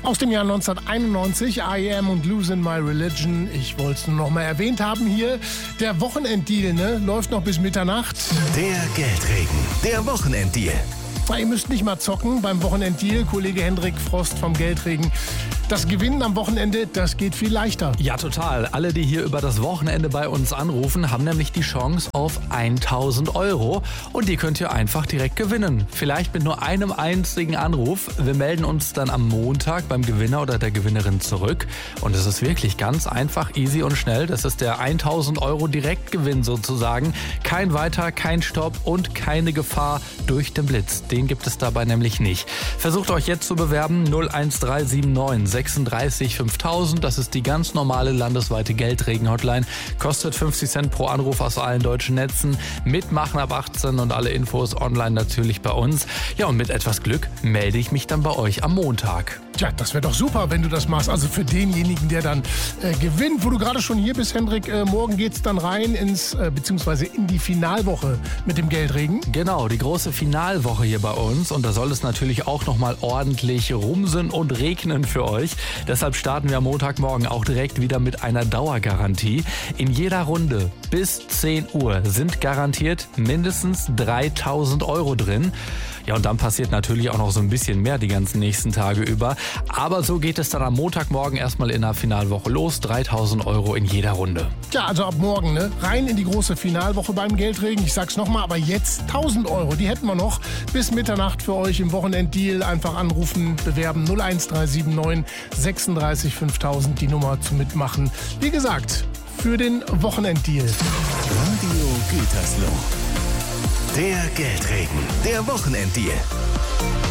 Aus dem Jahr 1991, I Am und Losing My Religion. Ich wollte es nur noch mal erwähnt haben hier. Der Wochenenddeal, ne? Läuft noch bis Mitternacht. Der Geldregen, der Wochenenddeal. Ihr müsst nicht mal zocken beim Wochenenddeal. Kollege Hendrik Frost vom Geldregen. Das Gewinnen am Wochenende, das geht viel leichter. Ja, total. Alle, die hier über das Wochenende bei uns anrufen, haben nämlich die Chance auf 1.000 €. Und die könnt ihr einfach direkt gewinnen. Vielleicht mit nur einem einzigen Anruf. Wir melden uns dann am Montag beim Gewinner oder der Gewinnerin zurück. Und es ist wirklich ganz einfach, easy und schnell. Das ist der 1.000 € Direktgewinn sozusagen. Kein Weiter, kein Stopp und keine Gefahr durch den Blitz. Den gibt es dabei nämlich nicht. Versucht euch jetzt zu bewerben. 01379 36 5000. Das ist die ganz normale landesweite Geldregen-Hotline. Kostet 50 Cent pro Anruf aus allen deutschen Netzen. Mitmachen ab 18 und alle Infos online natürlich bei uns. Ja, und mit etwas Glück melde ich mich dann bei euch am Montag. Tja, das wäre doch super, wenn du das machst. Also für denjenigen, der dann gewinnt. Wo du gerade schon hier bist, Hendrik, morgen geht's dann rein beziehungsweise in die Finalwoche mit dem Geldregen. Genau, die große Finalwoche hier bei uns. Und da soll es natürlich auch nochmal ordentlich rumsen und regnen für euch. Deshalb starten wir am Montagmorgen auch direkt wieder mit einer Dauergarantie. In jeder Runde bis 10 Uhr sind garantiert mindestens 3.000 € drin. Ja, und dann passiert natürlich auch noch so ein bisschen mehr die ganzen nächsten Tage über. Aber so geht es dann am Montagmorgen erstmal in der Finalwoche los. 3.000 € in jeder Runde. Ja, also ab morgen, ne? Rein in die große Finalwoche beim Geldregen. Ich sag's nochmal, aber jetzt 1.000 €. Die hätten wir noch bis Mitternacht für euch im Wochenenddeal. Einfach anrufen, bewerben 01379 36 5000, die Nummer zum Mitmachen. Wie gesagt, für den Wochenenddeal. Radio Gütersloh. Der Geldregen, der Wochenenddeal.